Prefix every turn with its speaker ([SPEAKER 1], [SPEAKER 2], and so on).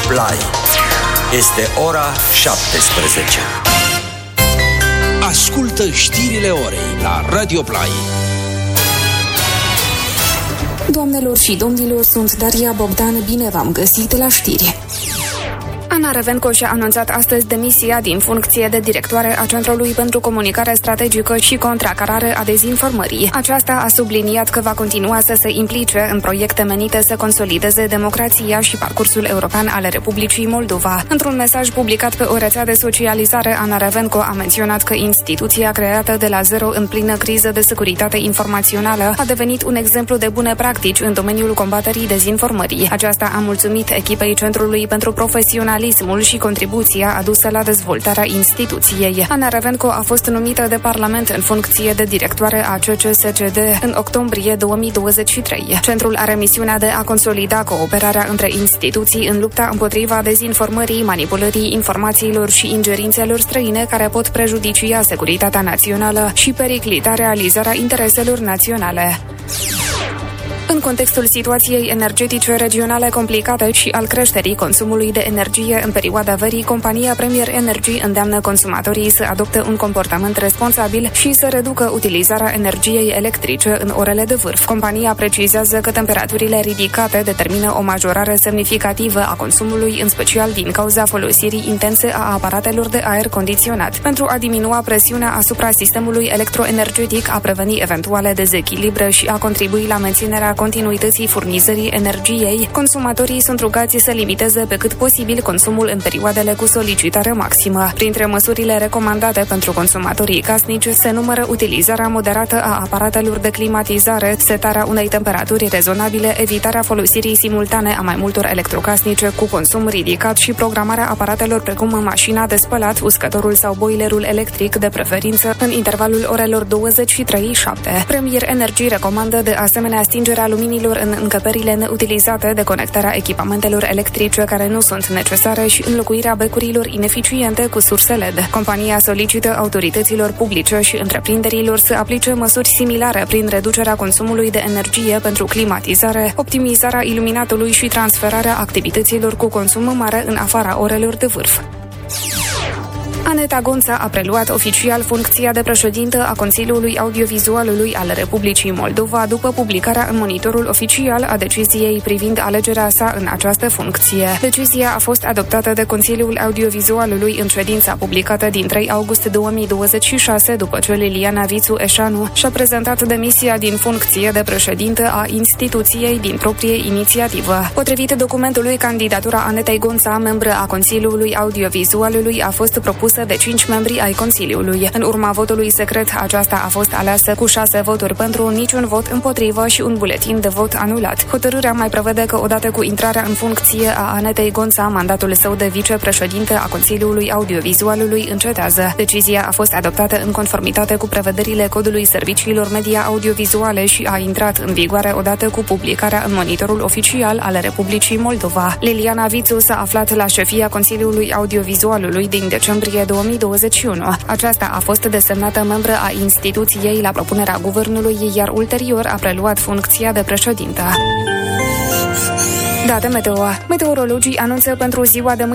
[SPEAKER 1] Play. Este ora 17.
[SPEAKER 2] Ascultă știrile orei la Radio Play.
[SPEAKER 3] Doamnelor și domnilor, sunt Daria Bogdan, bine v-am găsit la știri. Ana Revenco și-a anunțat astăzi demisia din funcție de directoare a Centrului pentru Comunicare Strategică și Contracarare a Dezinformării. Aceasta a subliniat că va continua să se implice în proiecte menite să consolideze democrația și parcursul european al Republicii Moldova. Într-un mesaj publicat pe o rețea de socializare, Ana Revenco a menționat că instituția creată de la zero în plină criză de securitate informațională a devenit un exemplu de bune practici în domeniul combaterii dezinformării. Aceasta a mulțumit echipei Centrului pentru Profesionalismul și contribuția adusă la dezvoltarea instituției. Ana Revenco a fost numită de Parlament în funcție de directoare a CCSCD în octombrie 2023. Centrul are misiunea de a consolida cooperarea între instituții în lupta împotriva dezinformării, manipulării informațiilor și ingerințelor străine care pot prejudicia securitatea națională și periclita realizarea intereselor naționale. În contextul situației energetice regionale complicate și al creșterii consumului de energie în perioada verii, compania Premier Energy îndeamnă consumatorii să adopte un comportament responsabil și să reducă utilizarea energiei electrice în orele de vârf. Compania precizează că temperaturile ridicate determină o majorare semnificativă a consumului, în special din cauza folosirii intense a aparatelor de aer condiționat. Pentru a diminua presiunea asupra sistemului electroenergetic, a preveni eventuale dezechilibre și a contribui la menținerea continuității furnizării energiei, consumatorii sunt rugați să limiteze pe cât posibil consumul în perioadele cu solicitare maximă. Printre măsurile recomandate pentru consumatorii casnici se numără utilizarea moderată a aparatelor de climatizare, setarea unei temperaturi rezonabile, evitarea folosirii simultane a mai multor electrocasnice cu consum ridicat și programarea aparatelor precum mașina de spălat, uscătorul sau boilerul electric, de preferință în intervalul orelor 23-7. Premier Energy recomandă de asemenea stingerea luminilor în încăperile neutilizate, deconectarea echipamentelor electrice care nu sunt necesare și înlocuirea becurilor ineficiente cu surse LED. Compania solicită autorităților publice și întreprinderilor să aplice măsuri similare prin reducerea consumului de energie pentru climatizare, optimizarea iluminatului și transferarea activităților cu consum mare în afara orelor de vârf. Aneta Gonța a preluat oficial funcția de președintă a Consiliului Audiovizualului al Republicii Moldova după publicarea în Monitorul Oficial a deciziei privind alegerea sa în această funcție. Decizia a fost adoptată de Consiliul Audiovizualului în ședința publicată din 3 august 2026, după ce Liliana Vițu Eșanu și-a prezentat demisia din funcție de președintă a instituției din proprie inițiativă. Potrivit documentului, candidatura Anetei Gonța, membră a Consiliului Audiovizualului, a fost propusă de 5 membri ai Consiliului. În urma votului secret, aceasta a fost aleasă cu 6 voturi pentru, niciun vot împotrivă și un buletin de vot anulat. Hotărârea mai prevede că odată cu intrarea în funcție a Anetei Gonța, mandatul său de vicepreședinte a Consiliului Audiovizualului încetează. Decizia a fost adoptată în conformitate cu prevederile Codului Serviciilor Media Audiovizuale și a intrat în vigoare odată cu publicarea în Monitorul Oficial al Republicii Moldova. Liliana Vițu s-a aflat la șefia Consiliului Audiovizualului din decembrie 2021. Aceasta a fost desemnată membră a instituției la propunerea guvernului, iar ulterior a preluat funcția de președintă. Date meteo. Meteorologii anunță pentru ziua de